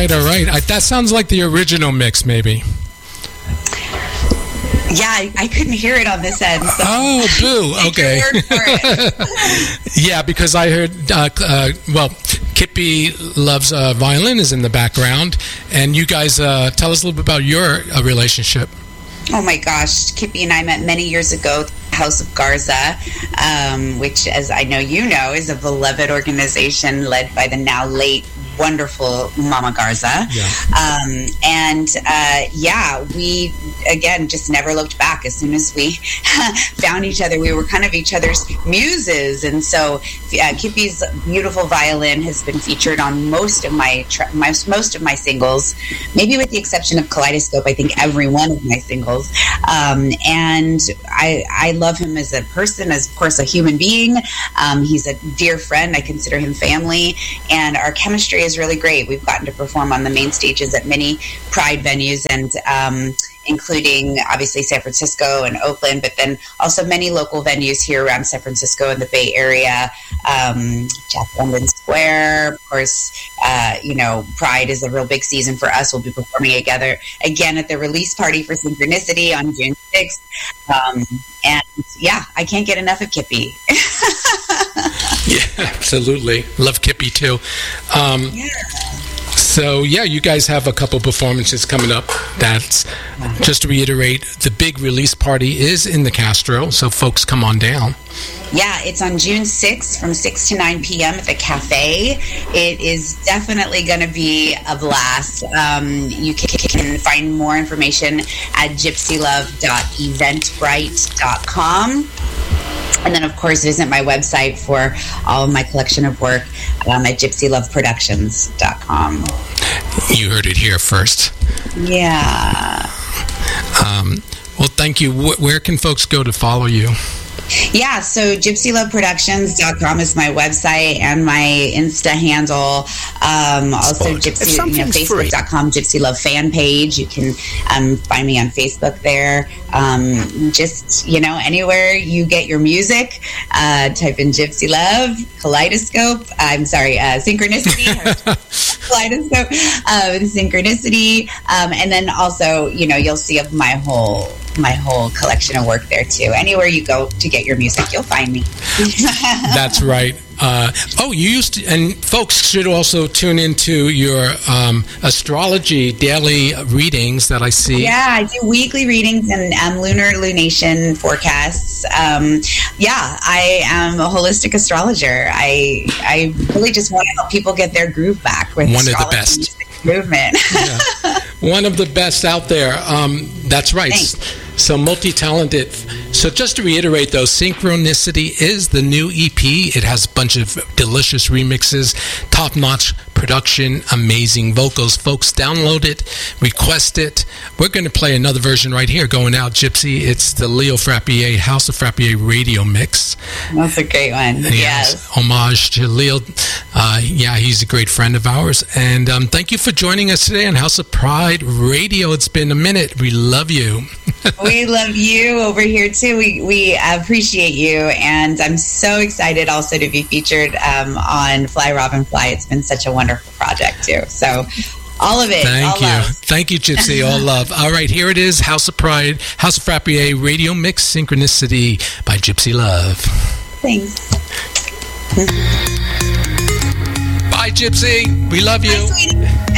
right. That sounds like the original mix, maybe. Yeah, I couldn't hear it on this end. So oh, boo. Okay. Yeah, because I heard, Kippy Love's violin is in the background. And you guys, tell us a little bit about your relationship. Oh, my gosh. Kippy and I met many years ago at the House of Garza, which, as I know you know, is a beloved organization led by the now late wonderful Mama Garza. Yeah. We again just never looked back. As soon as we found each other, we were kind of each other's muses, and so Kippy's beautiful violin has been featured on most of my singles, maybe with the exception of Kaleidoscope. I think every one of my singles, and I love him as a person, as of course a human being. He's a dear friend. I consider him family, and our chemistry is really great. We've gotten to perform on the main stages at many Pride venues, and including obviously San Francisco and Oakland, but then also many local venues here around San Francisco and the Bay Area. Jack London Square, of course. Pride is a real big season for us. We'll be performing together again at the release party for Synchronicity on June 6th. And yeah, I can't get enough of Kippy. Yeah, absolutely. Love Kippy too. So, you guys have a couple performances coming up. That's, just to reiterate, the big release party is in the Castro, so folks come on down. Yeah, it's on June 6th from 6 to 9 p.m. at the Cafe. It is definitely going to be a blast. You can find more information at gypsylove.eventbrite.com. And then, of course, visit my website for all of my collection of work at gypsyloveproductions.com. You heard it here first. Yeah. Well, thank you. Where can folks go to follow you? Yeah, so gypsyloveproductions.com is my website and my Insta handle. Also, Facebook.com, Gypsy Love fan page. You can find me on Facebook there. Anywhere you get your music, type in Gypsy Love, Kaleidoscope. Synchronicity. Kaleidoscope, Synchronicity. And then also, you'll see my whole collection of work there too. Anywhere you go to get your music, you'll find me. That's right. You used to, and folks should also tune into your astrology daily readings that I see. Yeah, I do weekly readings and lunar lunation forecasts. I am a holistic astrologer. I really just want to help people get their groove back with one of the best movement. One of the best out there. That's right. Thanks. So multi-talented. So just to reiterate, though, Synchronicity is the new EP. It has a bunch of delicious remixes, top-notch production, amazing vocals. Folks, download it, request it. We're going to play another version right here going out, Gypsy. It's the Leo Frappier, House of Frappier radio mix. That's a great one. Yes. Homage to Leo. He's a great friend of ours. And thank you for joining us today on House of Pride Radio. It's been a minute. We love you. We love you over here too. We appreciate you, and I'm so excited also to be featured on Fly Robin Fly. It's been such a wonderful project too. So all of it. Thank you. Love. Thank you, Gypsy. All love. All right, here it is. House of Pride, House of Frappier radio mix, Synchronicity by Gypsy Love. Thanks. Bye, Gypsy. We love you. Bye, sweetie.